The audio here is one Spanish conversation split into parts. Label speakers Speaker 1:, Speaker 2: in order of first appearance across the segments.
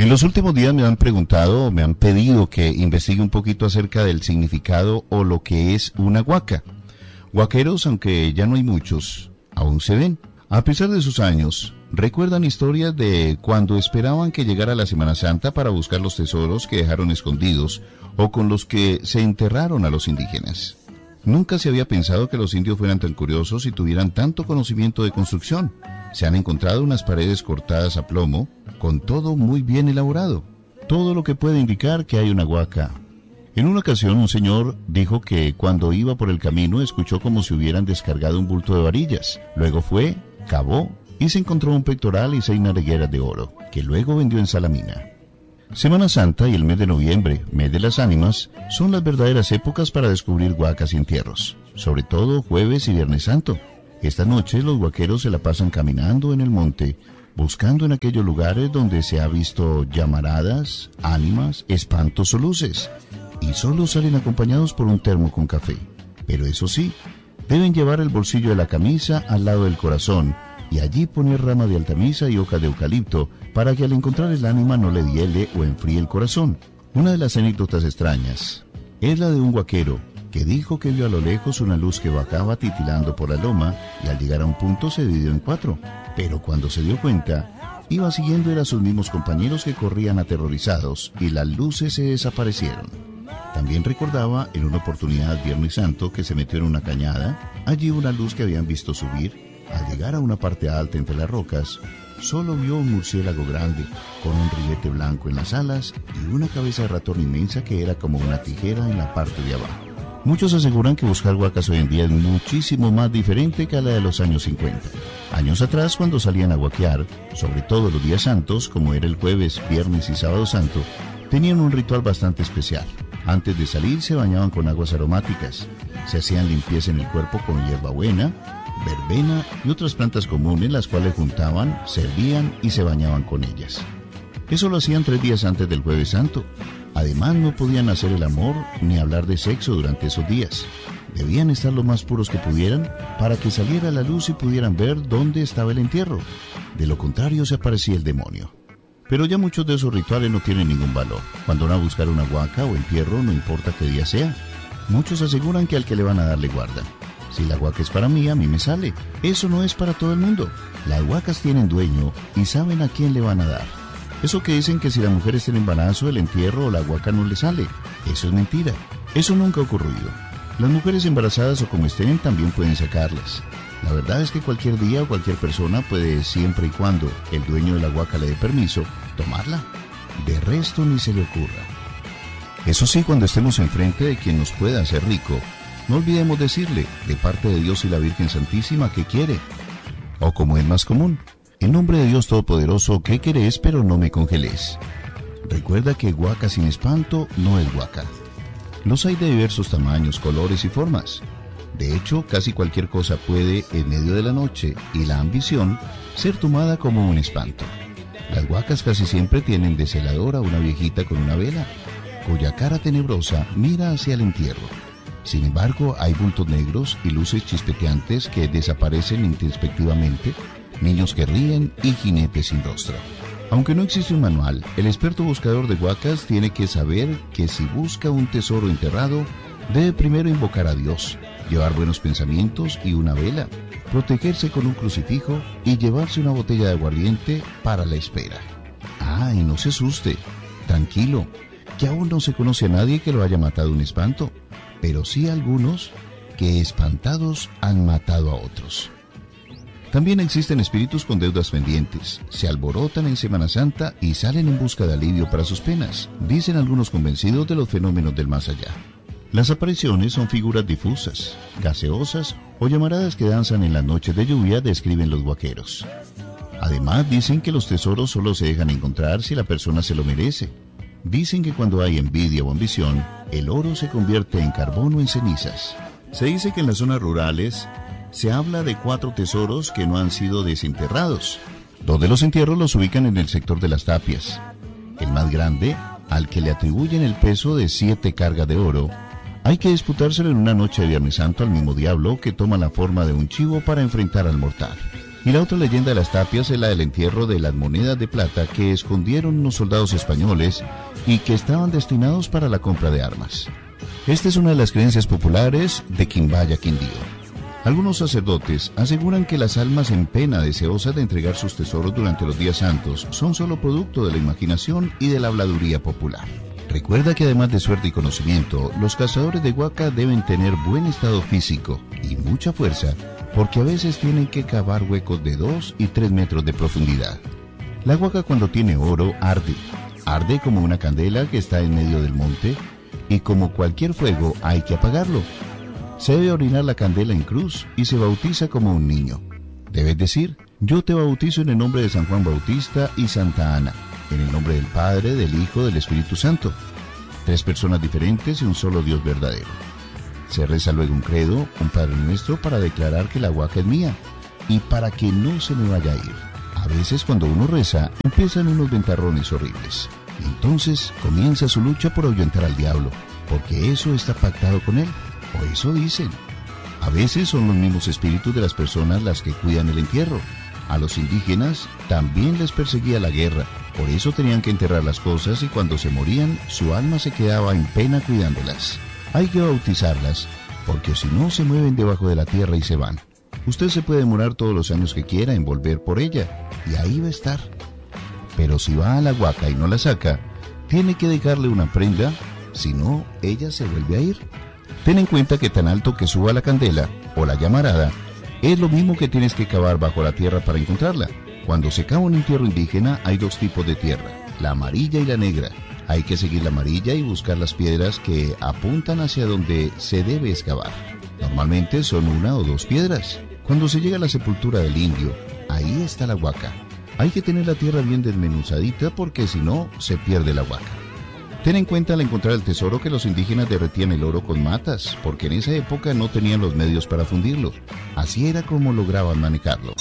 Speaker 1: En los últimos días me han preguntado, me han pedido que investigue un poquito acerca del significado o lo que es una huaca. Huaqueros, aunque ya no hay muchos, aún se ven. A pesar de sus años, recuerdan historias de cuando esperaban que llegara la Semana Santa para buscar los tesoros que dejaron escondidos o con los que se enterraron a los indígenas. Nunca se había pensado que los indios fueran tan curiosos y tuvieran tanto conocimiento de construcción. Se han encontrado unas paredes cortadas a plomo, con todo muy bien elaborado. Todo lo que puede indicar que hay una huaca. En una ocasión un señor dijo que cuando iba por el camino escuchó como si hubieran descargado un bulto de varillas. Luego fue, cavó y se encontró un pectoral y 6 narigueras de oro, que luego vendió en Salamina. Semana Santa y el mes de noviembre, mes de las ánimas, son las verdaderas épocas para descubrir huacas y entierros, sobre todo jueves y viernes santo. Esta noche los huaqueros se la pasan caminando en el monte, buscando en aquellos lugares donde se ha visto llamaradas, ánimas, espantos o luces, y solo salen acompañados por un termo con café. Pero eso sí, deben llevar el bolsillo de la camisa al lado del corazón, y allí poner rama de altamisa y hoja de eucalipto para que al encontrar el ánima no le hiele o enfríe el corazón. Una de las anécdotas extrañas es la de un huaquero que dijo que vio a lo lejos una luz que bajaba titilando por la loma y al llegar a un punto se dividió en 4, pero cuando se dio cuenta, iba siguiendo a sus mismos compañeros que corrían aterrorizados y las luces se desaparecieron. También recordaba en una oportunidad Viernes Santo que se metió en una cañada, allí una luz que habían visto subir. Al llegar a una parte alta entre las rocas, solo vio un murciélago grande, con un ribete blanco en las alas y una cabeza de ratón inmensa que era como una tijera en la parte de abajo. Muchos aseguran que buscar huacas hoy en día es muchísimo más diferente que a la de los años 50. Años atrás, cuando salían a huaquear, sobre todo los días santos, como era el jueves, viernes y sábado santo, tenían un ritual bastante especial. Antes de salir se bañaban con aguas aromáticas, se hacían limpieza en el cuerpo con hierbabuena, verbena y otras plantas comunes, las cuales juntaban, servían y se bañaban con ellas. Eso lo hacían 3 días antes del Jueves Santo. Además no podían hacer el amor ni hablar de sexo durante esos días. Debían estar lo más puros que pudieran para que saliera a la luz y pudieran ver dónde estaba el entierro. De lo contrario se aparecía el demonio. Pero ya muchos de esos rituales no tienen ningún valor. Cuando van a buscar una huaca o entierro, no importa qué día sea. Muchos aseguran que al que le van a dar le guardan. Si la huaca es para mí, a mí me sale. Eso no es para todo el mundo. Las huacas tienen dueño y saben a quién le van a dar. Eso que dicen que si la mujer está en embarazo, el entierro o la huaca no le sale. Eso es mentira. Eso nunca ha ocurrido. Las mujeres embarazadas o como estén también pueden sacarlas. La verdad es que cualquier día o cualquier persona puede, siempre y cuando el dueño de la huaca le dé permiso, tomarla. De resto ni se le ocurra. Eso sí, cuando estemos enfrente de quien nos pueda hacer rico, no olvidemos decirle, de parte de Dios y la Virgen Santísima, ¿qué quiere? O como es más común, en nombre de Dios Todopoderoso, ¿qué querés pero no me congelés? Recuerda que huaca sin espanto no es huaca. Los hay de diversos tamaños, colores y formas. De hecho, casi cualquier cosa puede, en medio de la noche y la ambición, ser tomada como un espanto. Las huacas casi siempre tienen de celadora una viejita con una vela, cuya cara tenebrosa mira hacia el entierro. Sin embargo, hay bultos negros y luces chispeteantes que desaparecen introspectivamente, niños que ríen y jinetes sin rostro. Aunque no existe un manual, el experto buscador de huacas tiene que saber que si busca un tesoro enterrado, debe primero invocar a Dios, llevar buenos pensamientos y una vela, protegerse con un crucifijo y llevarse una botella de aguardiente para la espera. Y no se asuste, tranquilo, que aún no se conoce a nadie que lo haya matado un espanto, pero sí a algunos que espantados han matado a otros. También existen espíritus con deudas pendientes, se alborotan en Semana Santa y salen en busca de alivio para sus penas, dicen algunos convencidos de los fenómenos del más allá. Las apariciones son figuras difusas, gaseosas o llamaradas que danzan en las noches de lluvia, describen los huaqueros. Además dicen que los tesoros solo se dejan encontrar si la persona se lo merece. Dicen que cuando hay envidia o ambición, el oro se convierte en carbón o en cenizas. Se dice que en las zonas rurales se habla de 4 tesoros que no han sido desenterrados. 2 de los entierros los ubican en el sector de las tapias. El más grande, al que le atribuyen el peso de 7 cargas de oro, hay que disputárselo en una noche de Viernes Santo al mismo diablo que toma la forma de un chivo para enfrentar al mortal. Y la otra leyenda de las tapias es la del entierro de las monedas de plata que escondieron unos soldados españoles y que estaban destinados para la compra de armas. Esta es una de las creencias populares de Quimbaya Quindío. Algunos sacerdotes aseguran que las almas en pena deseosas de entregar sus tesoros durante los días santos son solo producto de la imaginación y de la habladuría popular. Recuerda que además de suerte y conocimiento, los cazadores de huaca deben tener buen estado físico y mucha fuerza, porque a veces tienen que cavar huecos de 2 y 3 metros de profundidad. La huaca cuando tiene oro arde como una candela que está en medio del monte, y como cualquier fuego hay que apagarlo. Se debe orinar la candela en cruz y se bautiza como un niño. Debes decir: yo te bautizo en el nombre de San Juan Bautista y Santa Ana, en el nombre del Padre, del Hijo, del Espíritu Santo. 3 personas diferentes y un solo Dios verdadero. Se reza luego un credo, un Padre Nuestro, para declarar que la huaca es mía y para que no se me vaya a ir. A veces cuando uno reza, empiezan unos ventarrones horribles. Y entonces comienza su lucha por ahuyentar al diablo, porque eso está pactado con él, o eso dicen. A veces son los mismos espíritus de las personas las que cuidan el entierro. A los indígenas también les perseguía la guerra, por eso tenían que enterrar las cosas y cuando se morían, su alma se quedaba en pena cuidándolas. Hay que bautizarlas, porque si no se mueven debajo de la tierra y se van. Usted se puede demorar todos los años que quiera en volver por ella, y ahí va a estar. Pero si va a la huaca y no la saca, tiene que dejarle una prenda, si no, ella se vuelve a ir. Ten en cuenta que tan alto que suba la candela o la llamarada, es lo mismo que tienes que cavar bajo la tierra para encontrarla. Cuando se cava un entierro indígena hay 2 tipos de tierra, la amarilla y la negra. Hay que seguir la amarilla y buscar las piedras que apuntan hacia donde se debe excavar. Normalmente son 1 o 2 piedras. Cuando se llega a la sepultura del indio, ahí está la huaca. Hay que tener la tierra bien desmenuzadita porque si no, se pierde la huaca. Ten en cuenta al encontrar el tesoro que los indígenas derretían el oro con matas, porque en esa época no tenían los medios para fundirlo. Así era como lograban manejarlo.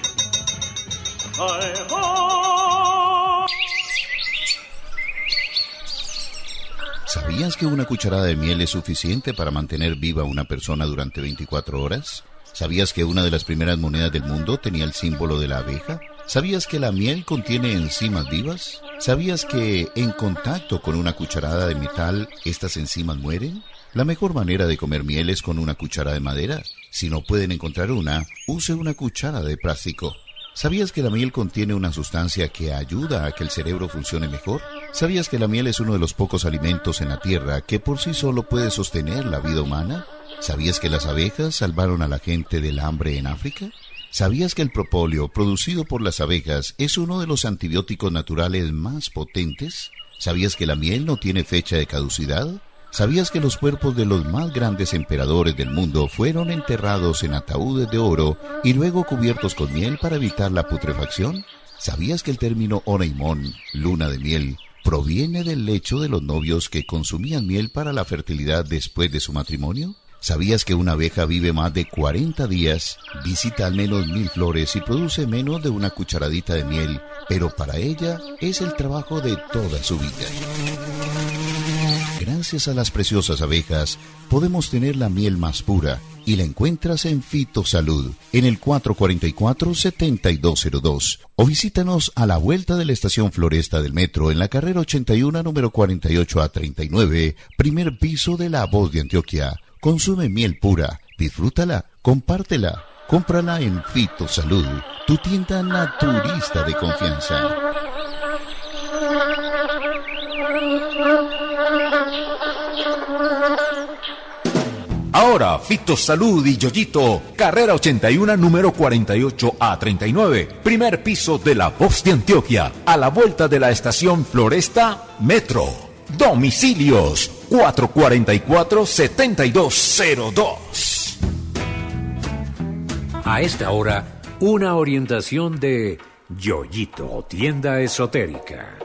Speaker 1: ¿Sabías que una cucharada de miel es suficiente para mantener viva a una persona durante 24 horas? ¿Sabías que una de las primeras monedas del mundo tenía el símbolo de la abeja? ¿Sabías que la miel contiene enzimas vivas? ¿Sabías que en contacto con una cucharada de metal, estas enzimas mueren? La mejor manera de comer miel es con una cuchara de madera. Si no pueden encontrar una, use una cuchara de plástico. ¿Sabías que la miel contiene una sustancia que ayuda a que el cerebro funcione mejor? ¿Sabías que la miel es uno de los pocos alimentos en la tierra que por sí solo puede sostener la vida humana? ¿Sabías que las abejas salvaron a la gente del hambre en África? ¿Sabías que el propóleo producido por las abejas es uno de los antibióticos naturales más potentes? ¿Sabías que la miel no tiene fecha de caducidad? ¿Sabías que los cuerpos de los más grandes emperadores del mundo fueron enterrados en ataúdes de oro y luego cubiertos con miel para evitar la putrefacción? ¿Sabías que el término Oneimón, luna de miel, proviene del lecho de los novios que consumían miel para la fertilidad después de su matrimonio? ¿Sabías que una abeja vive más de 40 días, visita al menos 1000 flores y produce menos de una cucharadita de miel, pero para ella es el trabajo de toda su vida? Gracias a las preciosas abejas, podemos tener la miel más pura y la encuentras en Fitosalud, en el 444-7202. O visítanos a la vuelta de la estación Floresta del Metro, en la carrera 81, número 48A39, primer piso de La Voz de Antioquia. Consume miel pura, disfrútala, compártela, cómprala en Fitosalud, tu tienda naturista de confianza.
Speaker 2: Ahora, Fitosalud y Yoyito, carrera 81, número 48A39, primer piso de La Voz de Antioquia, a la vuelta de la estación Floresta Metro. Domicilios 444-7202.
Speaker 3: A esta hora, una orientación de Yoyito, tienda esotérica.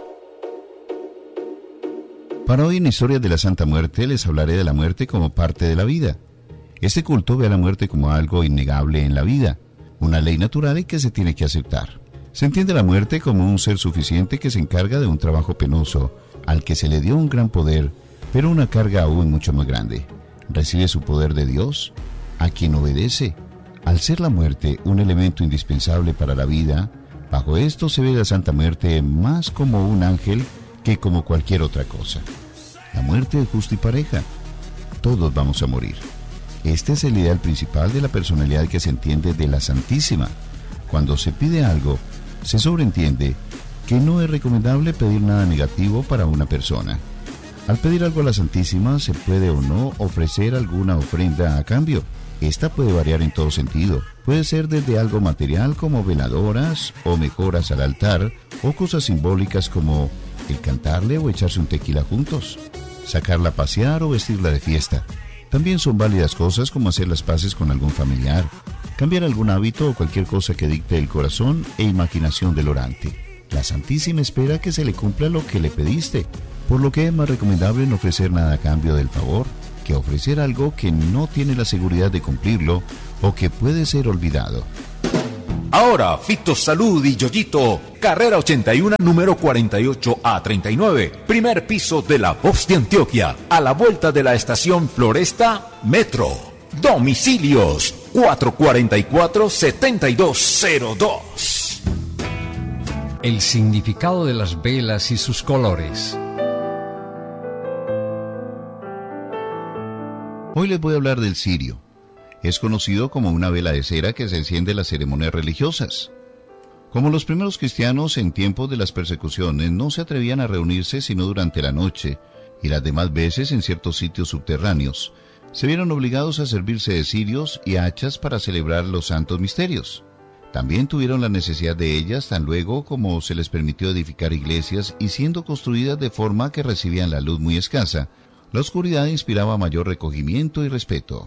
Speaker 1: Para hoy en Historias de la Santa Muerte les hablaré de la muerte como parte de la vida. Este culto ve a la muerte como algo innegable en la vida, una ley natural y que se tiene que aceptar. Se entiende la muerte como un ser suficiente que se encarga de un trabajo penoso, al que se le dio un gran poder, pero una carga aún mucho más grande. Recibe su poder de Dios, a quien obedece, Al ser la muerte un elemento indispensable para la vida, bajo esto se ve la Santa Muerte más como un ángel que como cualquier otra cosa. La muerte es justa y pareja. Todos vamos a morir. Este es el ideal principal de la personalidad que se entiende de la Santísima. Cuando se pide algo, se sobreentiende que no es recomendable pedir nada negativo para una persona. Al pedir algo a la Santísima, se puede o no ofrecer alguna ofrenda a cambio. Esta puede variar en todo sentido. Puede ser desde algo material como veladoras o mejoras al altar, o cosas simbólicas como el cantarle o echarse un tequila juntos, sacarla a pasear o vestirla de fiesta. También son válidas cosas como hacer las paces con algún familiar, cambiar algún hábito o cualquier cosa que dicte el corazón e imaginación del orante. La Santísima espera que se le cumpla lo que le pediste, por lo que es más recomendable no ofrecer nada a cambio del favor que ofrecer algo que no tiene la seguridad de cumplirlo o que puede ser olvidado.
Speaker 2: Ahora, Fito Salud y Yoyito, carrera 81, número 48 a 39, primer piso de la Voz de Antioquia, a la vuelta de la estación Floresta Metro. Domicilios 444-7202.
Speaker 3: El significado de las velas y sus colores.
Speaker 1: Hoy les voy a hablar del cirio. Es conocido como una vela de cera que se enciende en las ceremonias religiosas. Como los primeros cristianos en tiempos de las persecuciones no se atrevían a reunirse sino durante la noche y las demás veces en ciertos sitios subterráneos, se vieron obligados a servirse de cirios y hachas para celebrar los santos misterios. También tuvieron la necesidad de ellas tan luego como se les permitió edificar iglesias y siendo construidas de forma que recibían la luz muy escasa, la oscuridad inspiraba mayor recogimiento y respeto.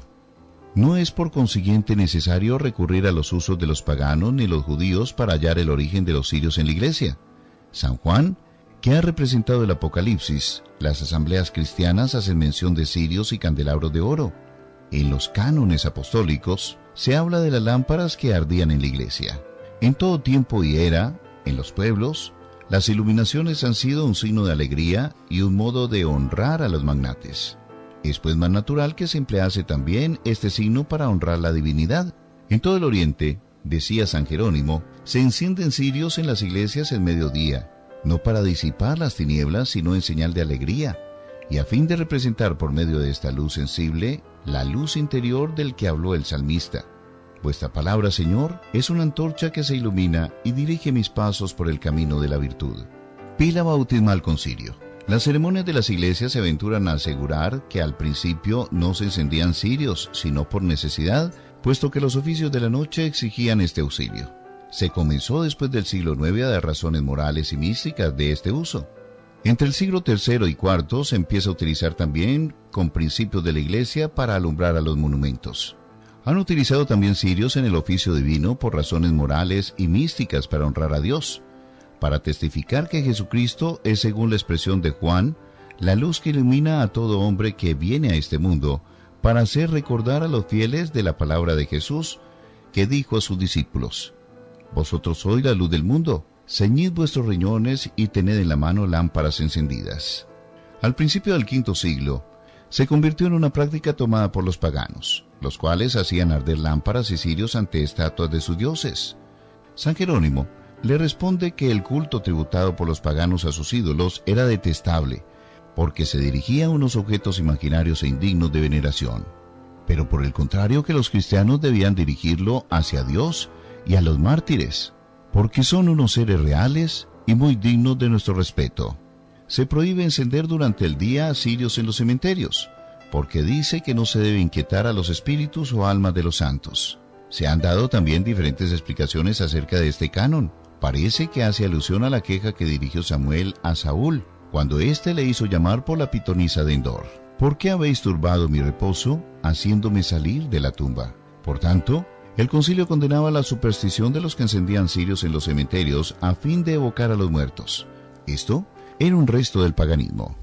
Speaker 1: No es por consiguiente necesario recurrir a los usos de los paganos ni los judíos para hallar el origen de los cirios en la iglesia. San Juan, que ha representado el Apocalipsis, las asambleas cristianas hacen mención de cirios y candelabros de oro. En los cánones apostólicos se habla de las lámparas que ardían en la iglesia. En todo tiempo y era, en los pueblos, las iluminaciones han sido un signo de alegría y un modo de honrar a los magnates. Es pues más natural que se emplease también este signo para honrar la divinidad. En todo el oriente, decía San Jerónimo, se encienden cirios en las iglesias en mediodía, no para disipar las tinieblas, sino en señal de alegría, y a fin de representar por medio de esta luz sensible la luz interior del que habló el salmista. Vuestra palabra, Señor, es una antorcha que se ilumina y dirige mis pasos por el camino de la virtud. Pila bautismal con cirio. Las ceremonias de las iglesias se aventuran a asegurar que al principio no se encendían cirios, sino por necesidad, puesto que los oficios de la noche exigían este auxilio. Se comenzó después del siglo IX a dar razones morales y místicas de este uso. Entre el siglo III y IV se empieza a utilizar también con principios de la iglesia para alumbrar a los monumentos. Han utilizado también cirios en el oficio divino por razones morales y místicas para honrar a Dios, para testificar que Jesucristo es, según la expresión de Juan, la luz que ilumina a todo hombre que viene a este mundo, para hacer recordar a los fieles de la palabra de Jesús, que dijo a sus discípulos: Vosotros sois la luz del mundo, ceñid vuestros riñones y tened en la mano lámparas encendidas. Al principio del V siglo, se convirtió en una práctica tomada por los paganos, los cuales hacían arder lámparas y cirios ante estatuas de sus dioses. San Jerónimo le responde que el culto tributado por los paganos a sus ídolos era detestable, porque se dirigía a unos objetos imaginarios e indignos de veneración, pero por el contrario que los cristianos debían dirigirlo hacia Dios y a los mártires, porque son unos seres reales y muy dignos de nuestro respeto. Se prohíbe encender durante el día cirios en los cementerios, porque dice que no se debe inquietar a los espíritus o almas de los santos. Se han dado también diferentes explicaciones acerca de este canon. Parece que hace alusión a la queja que dirigió Samuel a Saúl, cuando éste le hizo llamar por la pitonisa de Endor. ¿Por qué habéis turbado mi reposo, haciéndome salir de la tumba? Por tanto, el concilio condenaba la superstición de los que encendían cirios en los cementerios a fin de evocar a los muertos. Esto era un resto del paganismo.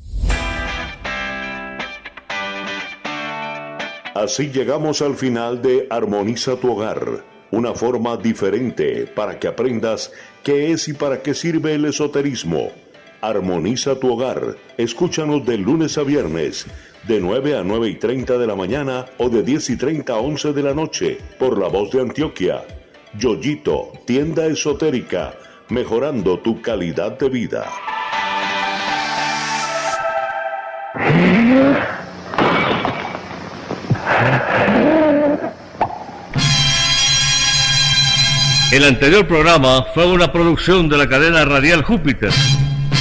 Speaker 4: Así llegamos al final de Armoniza tu Hogar, una forma diferente para que aprendas qué es y para qué sirve el esoterismo. Armoniza tu hogar. Escúchanos de lunes a viernes, de 9 a 9:30 de la mañana o de 10:30 a 11 de la noche, por La Voz de Antioquia. Yoyito, tienda esotérica, mejorando tu calidad de vida.
Speaker 5: El anterior programa fue una producción de la cadena radial Júpiter.